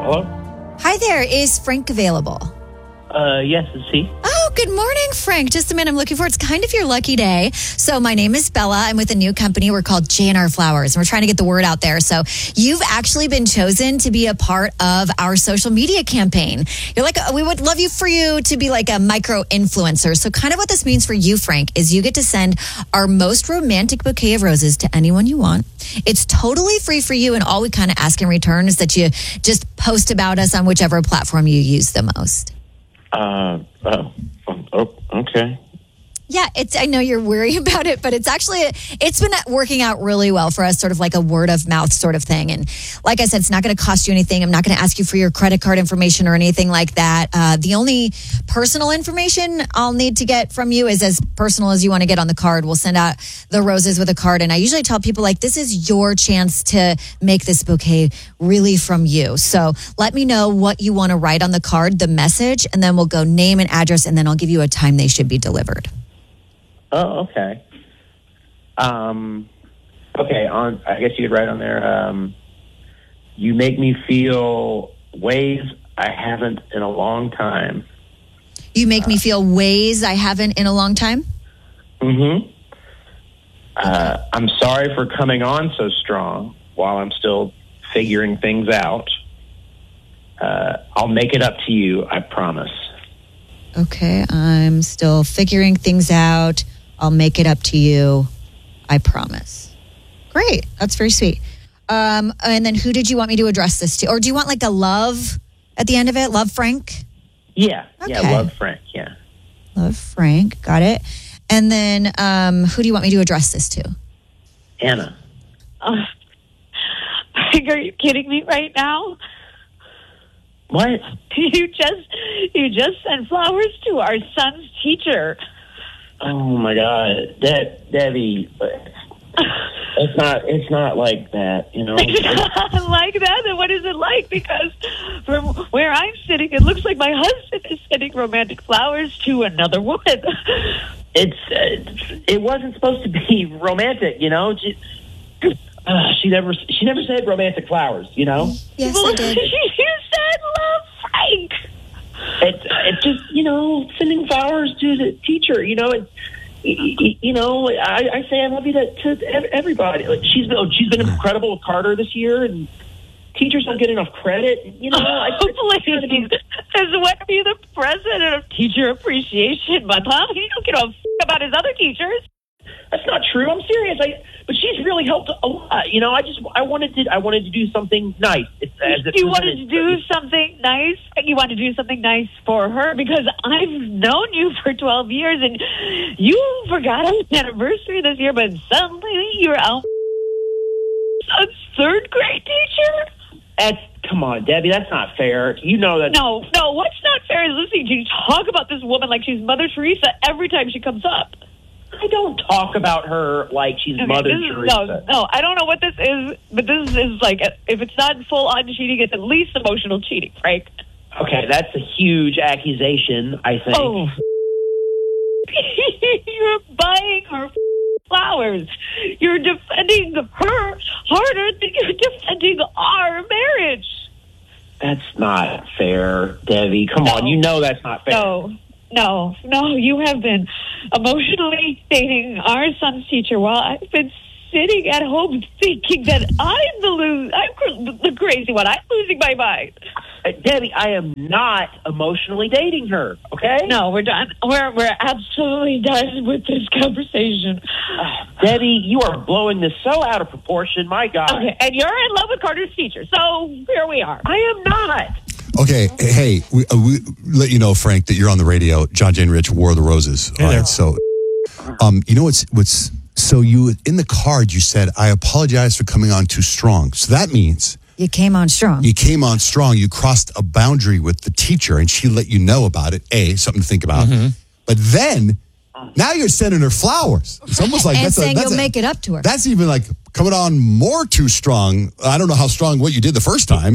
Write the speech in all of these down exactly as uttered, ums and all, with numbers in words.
Hello? Hi there. Is Frank available? Uh, yes, is he? Oh, good morning, Frank. Just a minute. I'm looking for It's kind of your lucky day. So my name is Bella. I'm with a new company. We're called J and R Flowers. And we're trying to get the word out there. So you've actually been chosen to be a part of our social media campaign. You're like, we would love you for you to be like a micro influencer. So kind of what this means for you, Frank, is you get to send our most romantic bouquet of roses to anyone you want. It's totally free for you. And all we kind of ask in return is that you just post about us on whichever platform you use the most. Uh, oh, oh, okay. Yeah, it's. I know you're worried about it, but it's actually, it's been working out really well for us, sort of like a word of mouth sort of thing. And like I said, it's not going to cost you anything. I'm not going to ask you for your credit card information or anything like that. Uh, the only personal information I'll need to get from you is as personal as you want to get on the card. We'll send out the roses with a card. And I usually tell people, like, this is your chance to make this bouquet really from you. So let me know what you want to write on the card, the message, and then we'll go name and address, and then I'll give you a time they should be delivered. Oh, okay. Um, okay, on, I guess you could write on there, um, you make me feel ways I haven't in a long time. You make uh, me feel ways I haven't in a long time? Mm-hmm. Uh, I'm sorry for coming on so strong while I'm still figuring things out. Uh, I'll make it up to you, I promise. Okay, I'm still figuring things out. I'll make it up to you. I promise. Great. That's very sweet. Um, and then who did you want me to address this to? Or do you want like a love at the end of it? Love Frank? Yeah. Okay. Yeah, love Frank. Yeah. Love Frank. Got it. And then um, who do you want me to address this to? Anna. Uh, are you kidding me right now? What? You just you just sent flowers to our son's teacher. Oh my God, De- Debbie, it's not it's not like that, you know. It's not like that. Then what is it like? Because from where I'm sitting, it looks like my husband is sending romantic flowers to another woman. It's uh, it wasn't supposed to be romantic, you know. She, uh, she never she never said romantic flowers, you know. Yes, well, I did. You said love Frank. It's it's just, you know, sending flowers to the teacher. You know, it's, you know, I, I say I love you to, to everybody. Like, she's been she's been incredible with Carter this year, and teachers don't get enough credit. You know, I, oh, please, as what be the president of Teacher Appreciation Month, huh? You don't give a f- about his other teachers. That's not true. I'm serious. I, but she's really helped a lot. You know, I just I wanted to I wanted to do something nice. It's, as you wanted to do something nice? You wanted to do something nice for her? Because I've known you for twelve years, and you forgot an anniversary this year, but suddenly you're out a third grade teacher? That's, come on, Debbie, that's not fair. You know that. No, no, what's not fair is listening to you talk about this woman like she's Mother Teresa every time she comes up. I don't talk about her like she's okay, Mother is, Teresa. No, no, I don't know what this is, but this is like, if it's not full-on cheating, it's at least emotional cheating, Frank. Okay, that's a huge accusation, I think. Oh. You're buying her flowers. You're defending her harder than you're defending our marriage. That's not fair, Debbie. Come no. on, you know that's not fair. No. No, no, you have been emotionally dating our son's teacher while I've been sitting at home thinking that I'm the lose, I'm the crazy one. I'm losing my mind. Uh, Debbie, I am not emotionally dating her, okay? No, we're done. We're we're absolutely done with this conversation. Uh, Debbie, you are blowing this so out of proportion, my God. Okay, and you're in love with Carter's teacher, so here we are. I am not. Okay, hey, we, uh, we let you know, Frank, that you're on the radio. John Jane Rich, War of the Roses. Hey All there. right, so, um, you know what's what's so you in the card you said I apologize for coming on too strong. So that means you came on strong. You came on strong. You crossed a boundary with the teacher, and she let you know about it. A, something to think about. Mm-hmm. But then now you're sending her flowers. It's almost like and that's saying a, that's you'll a, make it up to her. That's even like coming on more too strong. I don't know how strong what you did the first time.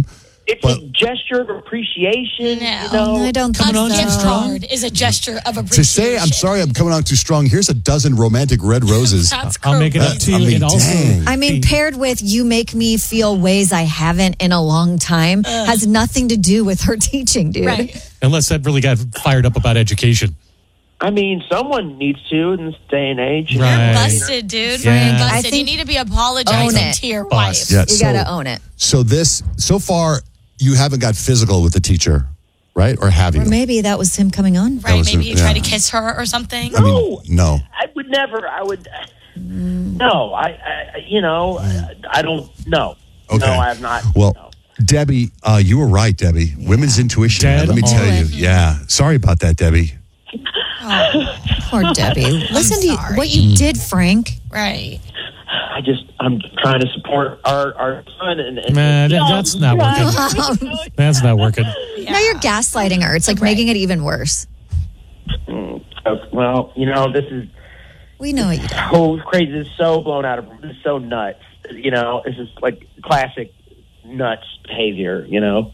it's Well- a gesture of appreciation. No. You know, I don't Coming think on so. too strong is a gesture of appreciation. To say, I'm sorry, I'm coming on too strong. Here's a dozen romantic red roses. That's I'll make it up That- to you. I mean, and also, dang. I mean, paired with you make me feel ways I haven't in a long time has nothing to do with her teaching, dude. Right. unless that really got fired up about education. I mean, someone needs to in this day and age. Right. Busted, dude. Yeah. Busted. I think- you need to be Own apologizing it. to your Bust. wife. Yeah, You so- got to own it. So this, so far, you haven't got physical with the teacher, right? Or have you? Or maybe that was him coming on. Right? was Maybe a- you try yeah. to kiss her or something. I mean, No. no. I would never. I would. No, I, I. You know, I, I don't. No. Okay. No, I have not. Well, no. Debbie, uh, you were right, Debbie. Women's intuition. Dead Let me tell on. you. Yeah. Sorry about that, Debbie. Poor Debbie. Listen to you, sorry. what you did, Frank. Right. I just. I'm trying to support our our son, and, and Nah, that- that's not working. That's not working. Now you're gaslighting her. It's like making it even worse. well, you know, this is We know you. so crazy. This is so blown out of. This is so nuts. You know, this is like classic nuts behavior. You know.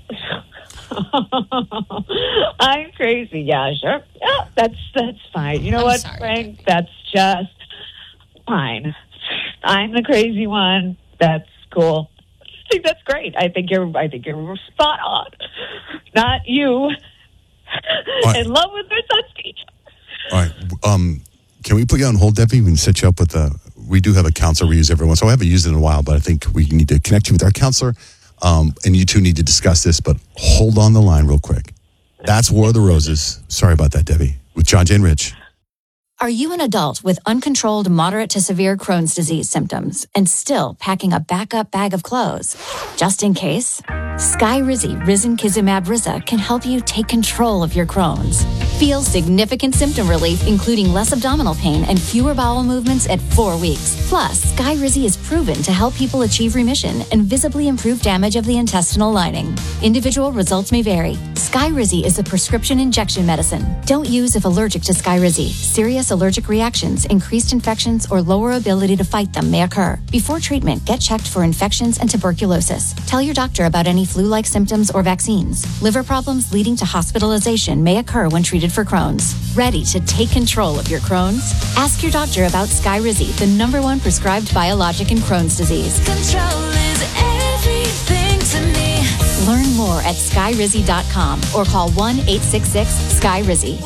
I'm crazy. Yeah, sure. Yeah, that's that's fine. You know I'm what, sorry, Frank? That's just fine. I'm the crazy one. That's cool. I think that's great. I think you're. I think you're spot on. Not you. right. In love with their son's teacher. All right. Um, can we put you on hold, Debbie? We can set you up with a. We do have a counselor we use every once. So I haven't used it in a while, but I think we need to connect you with our counselor. Um, and you two need to discuss this, but hold on the line real quick. That's War of the Roses. Sorry about that, Debbie. With John, Jay, and Rich. Are you an adult with uncontrolled moderate to severe Crohn's disease symptoms and still packing a backup bag of clothes? Just in case, Skyrizi Risankizumab Riza can help you take control of your Crohn's. Feel significant symptom relief, including less abdominal pain and fewer bowel movements at four weeks. Plus, Skyrizi is proven to help people achieve remission and visibly improve damage of the intestinal lining. Individual results may vary. Skyrizi is a prescription injection medicine. Don't use if allergic to Skyrizi. Serious allergic reactions, increased infections, or lower ability to fight them may occur. Before treatment, get checked for infections and tuberculosis. Tell your doctor about any flu-like symptoms or vaccines. Liver problems leading to hospitalization may occur when treated for Crohn's. Ready to take control of your Crohn's? Ask your doctor about Skyrizi, the number one prescribed biologic in Crohn's disease. Control is everything to me. Learn more at skyrizi dot com or call one eight six six sky rizi.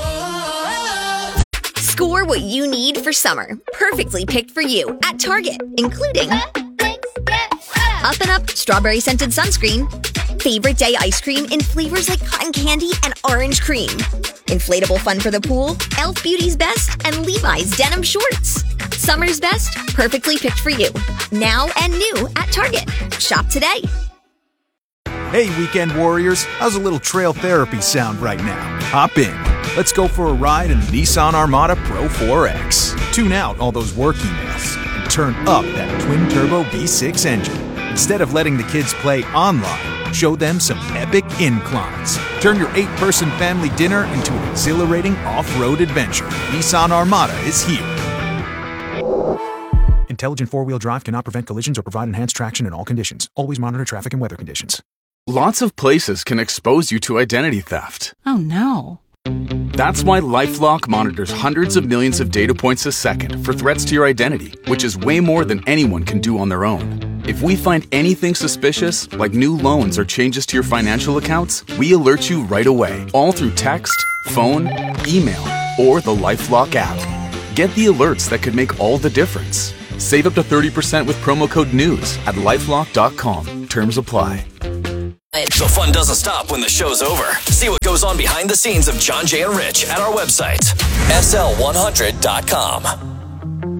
Score what you need for summer. Perfectly picked for you at Target, including Up and Up Strawberry Scented Sunscreen, Favorite Day Ice Cream in flavors like cotton candy and orange cream, Inflatable Fun for the Pool, e l f Beauty's Best, and Levi's Denim Shorts. Summer's best, perfectly picked for you. Now and new at Target. Shop today. Hey, weekend warriors, how's a little trail therapy sound right now? Hop in. Let's go for a ride in the Nissan Armada Pro four X. Tune out all those work emails and turn up that twin-turbo V six engine. Instead of letting the kids play online, show them some epic inclines. Turn your eight-person family dinner into an exhilarating off-road adventure. Nissan Armada is here. Intelligent four-wheel drive cannot prevent collisions or provide enhanced traction in all conditions. Always monitor traffic and weather conditions. Lots of places can expose you to identity theft. Oh, no. That's why LifeLock monitors hundreds of millions of data points a second for threats to your identity, which is way more than anyone can do on their own. If we find anything suspicious, like new loans or changes to your financial accounts, we alert you right away, all through text, phone, email, or the LifeLock app. Get the alerts that could make all the difference. Save up to thirty percent with promo code NEWS at lifelock dot com. Terms apply. The fun doesn't stop when the show's over. See what goes on behind the scenes of John, Jay, and Rich at our website, S L one hundred dot com.